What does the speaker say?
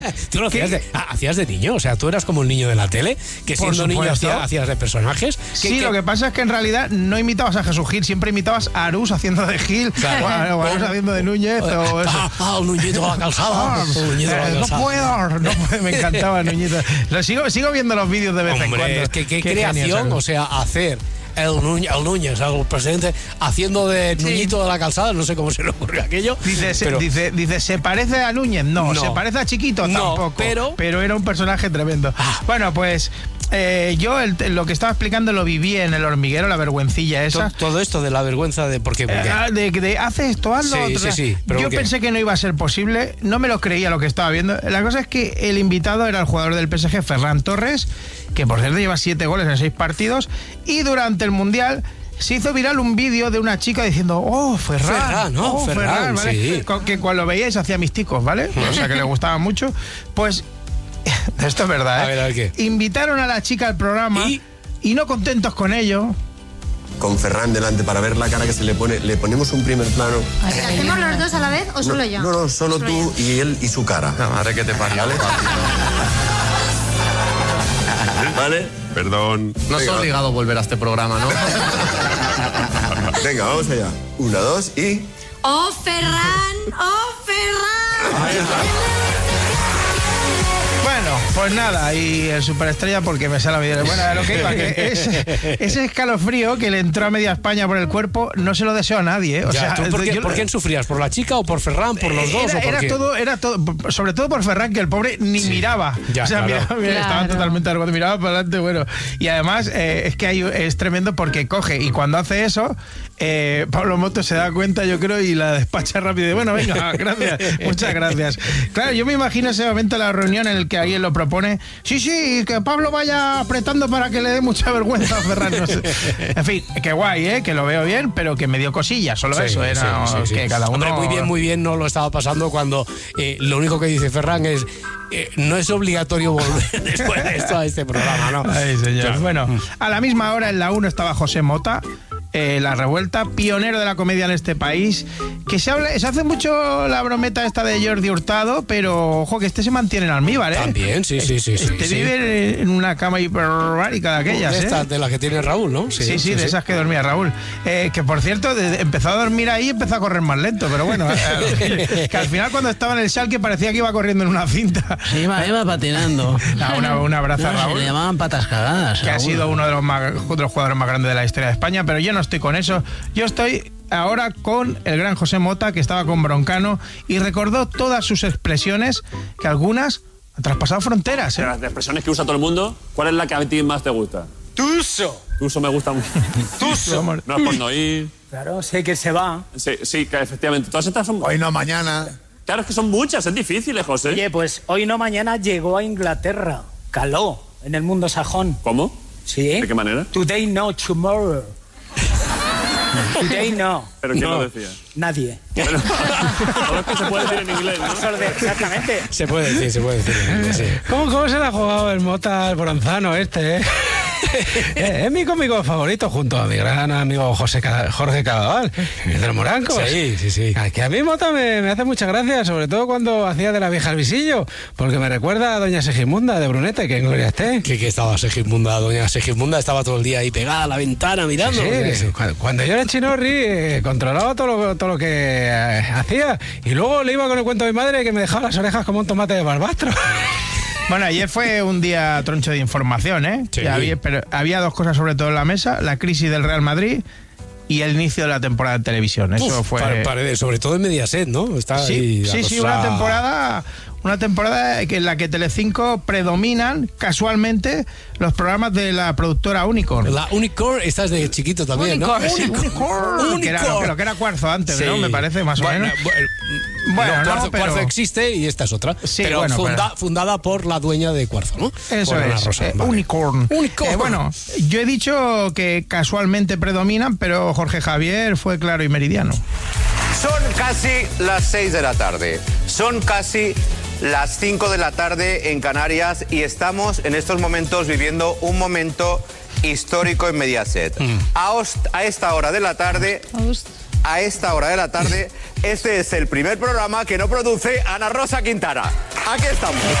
Tú lo hacías de niño, o sea, tú eras como el niño de la tele, que siendo niño hacías de personajes. Lo que pasa es que en realidad no imitabas a Jesús Gil, siempre imitabas a Arús haciendo de Gil, claro. o Arús haciendo de Núñez, o eso. Nuñito a la calzada. No puedo, me encantaba Nuñito. Sigo viendo los vídeos de vez en cuando. Es que qué creación, o sea, hacer el Núñez, el presidente, haciendo de Nuñito de la calzada, no sé cómo se le ocurrió aquello. Dice, ¿se parece a Núñez? No. ¿Se parece a Chiquito? Tampoco. Pero era un personaje tremendo. Bueno, pues yo lo que estaba explicando lo viví en El Hormiguero, la vergüencilla esa. Todo esto de la vergüenza de ¿por qué? De hace esto, hazlo. Sí. Yo pensé que no iba a ser posible, no me lo creía lo que estaba viendo. La cosa es que el invitado era el jugador del PSG, Ferran Torres, que por cierto lleva 7 goles en 6 partidos, y durante el Mundial se hizo viral un vídeo de una chica diciendo Ferran, ¿vale? Sí. Que cuando lo veíais hacía misticos, ¿vale? O sea que le gustaba mucho. Pues esto es verdad, ¿eh? A ver, ¿qué? Invitaron a la chica al programa y no contentos con ello, con Ferran delante para ver la cara que se le pone, le ponemos un primer plano. ¿Hacemos los dos a la vez o solo yo? No, solo tú y él y su cara. La madre que te parió. ¿Vale? Perdón. No es obligado volver a este programa, ¿no? Venga, vamos allá. 1, 2 y... ¡Oh, Ferran! Bueno, pues nada, y el superestrella porque me sale la vida. Bueno, a lo que iba, que ese escalofrío que le entró a media España por el cuerpo, no se lo deseo a nadie, ¿eh? O sea, ¿por quién sufrías? ¿Por la chica o por Ferran? ¿Por los dos? Era todo, sobre todo por Ferran, que el pobre ni miraba. Ya, o sea, claro. Estaba totalmente arrugado, miraba para adelante, bueno. Y además, es que es tremendo porque coge, y cuando hace eso, Pablo Moto se da cuenta, yo creo, y la despacha rápido. Y bueno, venga, gracias, muchas gracias. Claro, yo me imagino ese momento de la reunión en el que alguien lo propone. Sí, que Pablo vaya apretando para que le dé mucha vergüenza a Ferran. No sé. En fin, qué guay, que lo veo bien, pero que me dio cosillas, solo eso. Era que cada uno... Hombre, muy bien no lo estaba pasando cuando lo único que dice Ferran es no es obligatorio volver después de esto a este programa, ¿no? Ay, señor. Claro. Bueno, a la misma hora en la 1 estaba José Mota, La Revuelta, pionero de la comedia en este país, que se hace mucho la brometa esta de Jordi Hurtado, pero ojo que este se mantiene en almíbar, ¿eh? También, sí. Vive en una cama hiperbárica de aquellas, de la que tiene Raúl, ¿no? Sí, de esas que dormía Raúl. Que por cierto, empezó a dormir ahí y empezó a correr más lento, pero bueno, que al final cuando estaba en el Schalke parecía que iba corriendo en una cinta. Sí, iba patinando. Un abrazo a Raúl. Se le llamaban patas cagadas. Que ha sido uno de los jugadores más grandes de la historia de España, pero yo no estoy con eso. Yo estoy ahora con el gran José Mota, que estaba con Broncano y recordó todas sus expresiones, que algunas han traspasado fronteras. De las expresiones que usa todo el mundo, ¿cuál es la que a ti más te gusta? Tuso. Tuso me gusta mucho. Tuso. No es por no ir. Claro, sé que se va. Sí, que efectivamente. Todas estas son... Hoy no, mañana. Claro, es que son muchas, es difícil, José. Oye, pues hoy no, mañana llegó a Inglaterra. Caló en el mundo sajón. ¿Cómo? Sí. ¿De qué manera? Today no, tomorrow. Today no. ¿Pero quién lo decía? Nadie. Pero es que se puede decir en inglés, ¿no? Exactamente. Se puede decir en inglés, sí. ¿Cómo se le ha jugado el Mota al bronzano este, es mi cómico favorito junto a mi gran amigo Jorge Cadaval, el de los Morancos. Sí. Que a mí Mota me hace mucha gracia, sobre todo cuando hacía de la vieja al visillo, porque me recuerda a doña Segismunda de Brunete, que en gloria esté. Que estaba Segismunda, doña Segismunda estaba todo el día ahí pegada a la ventana mirando. Sí. Cuando yo era chinorri, controlaba todo lo que hacía, y luego le iba con el cuento de mi madre que me dejaba las orejas como un tomate de barbastro. Bueno, ayer fue un día troncho de información, ¿eh? Sí. Pero había dos cosas sobre todo en la mesa: la crisis del Real Madrid y el inicio de la temporada de televisión. Eso fue... Paredes, sobre todo en Mediaset, ¿no? Sí, una temporada en la que Telecinco predominan casualmente los programas de la productora Unicorn. La Unicorn, esta es de chiquito también, Unicorn, ¿no? sí, Unicorn. Lo que era Cuarzo antes, sí. ¿No? Me parece, más o menos. Cuarzo existe y esta es otra. Sí, pero fundada por la dueña de Cuarzo, ¿no? Eso es, Rosa, vale. Unicorn. Bueno, yo he dicho que casualmente predominan, pero Jorge Javier fue claro y meridiano. Son casi las 6 de la tarde. Son casi las 5 de la tarde en Canarias y estamos en estos momentos viviendo un momento histórico en Mediaset. A esta hora de la tarde a esta hora de la tarde. Este es el primer programa que no produce Ana Rosa Quintana. Aquí estamos.